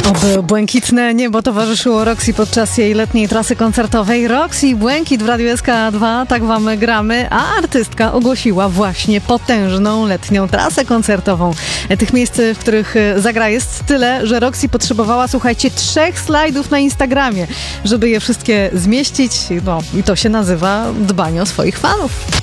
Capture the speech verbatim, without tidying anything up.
Oby błękitne niebo towarzyszyło Roxy podczas jej letniej trasy koncertowej. Roxy Błękit w Radiu S K dwa, tak wam gramy, a artystka ogłosiła właśnie potężną letnią trasę koncertową. Tych miejsc, w których zagra, jest tyle, że Roxy potrzebowała, słuchajcie, trzech slajdów na Instagramie, żeby je wszystkie zmieścić. No i to się nazywa dbanie o swoich fanów.